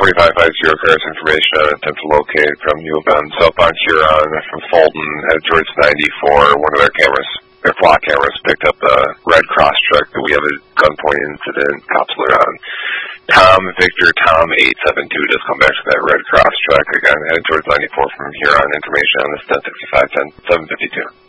4550 cars information on attempt to locate from U of M southbound Huron from Fulton headed towards 94. One of their flock cameras picked up a red cross truck that we have a gunpoint incident. Cops are on. Tom Victor Tom 872 just come back to that red cross truck again headed towards 94 from Huron. Information on this 1065 752.